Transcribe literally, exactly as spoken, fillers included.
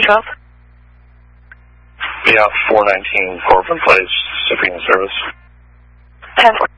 twelve? Yeah, four nineteen Corbin Place, shipping service. ten four.